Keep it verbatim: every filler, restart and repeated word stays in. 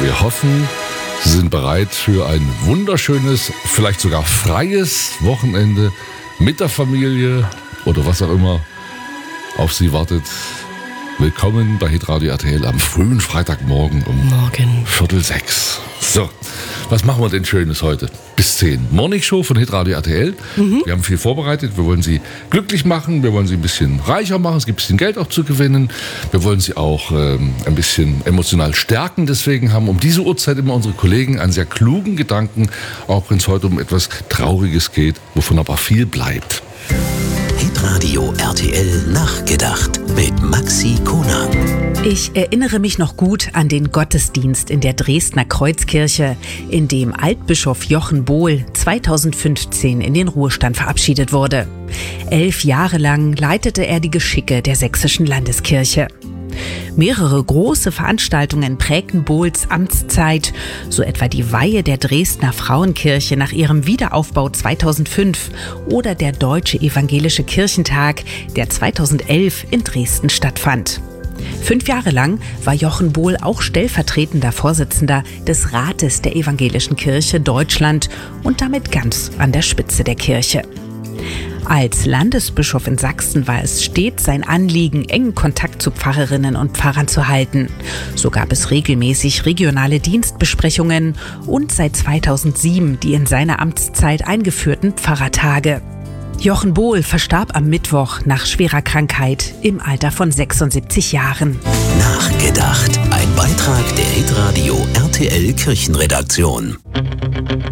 Wir hoffen, Sie sind bereit für ein wunderschönes, vielleicht sogar freies Wochenende mit der Familie oder was auch immer auf Sie wartet. Willkommen bei Hitradio R T L am frühen Freitagmorgen um Morgen. Viertel sechs. So, was machen wir denn Schönes heute? Bis zehn. Morning Show von Hitradio R T L. Mhm. Wir haben viel vorbereitet. Wir wollen Sie glücklich machen. Wir wollen Sie ein bisschen reicher machen. Es gibt ein bisschen Geld auch zu gewinnen. Wir wollen Sie auch ähm, ein bisschen emotional stärken. Deswegen haben um diese Uhrzeit immer unsere Kollegen einen sehr klugen Gedanken, auch wenn es heute um etwas Trauriges geht, wovon aber viel bleibt. Hitradio R T L nachgedacht mit Maxi Konang. Ich erinnere mich noch gut an den Gottesdienst in der Dresdner Kreuzkirche, in dem Altbischof Jochen Bohl zweitausendfünfzehn in den Ruhestand verabschiedet wurde. Elf Jahre lang leitete er die Geschicke der sächsischen Landeskirche. Mehrere große Veranstaltungen prägten Bohls Amtszeit, so etwa die Weihe der Dresdner Frauenkirche nach ihrem Wiederaufbau zweitausendfünf oder der Deutsche Evangelische Kirchentag, der zweitausendelf in Dresden stattfand. Fünf Jahre lang war Jochen Bohl auch stellvertretender Vorsitzender des Rates der Evangelischen Kirche Deutschland und damit ganz an der Spitze der Kirche. Als Landesbischof in Sachsen war es stets sein Anliegen, engen Kontakt zu Pfarrerinnen und Pfarrern zu halten. So gab es regelmäßig regionale Dienstbesprechungen und seit zweitausendsieben die in seiner Amtszeit eingeführten Pfarrertage. Jochen Bohl verstarb am Mittwoch nach schwerer Krankheit im Alter von sechsundsiebzig Jahren. Nachgedacht. Ein Beitrag der Hitradio R T L Kirchenredaktion.